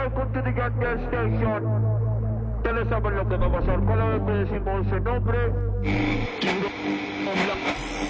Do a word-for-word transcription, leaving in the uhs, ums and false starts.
welcome to the Gun Gas Station. Tell us about lo que va a pasar. ¿Cuál vez decimos ese nombre?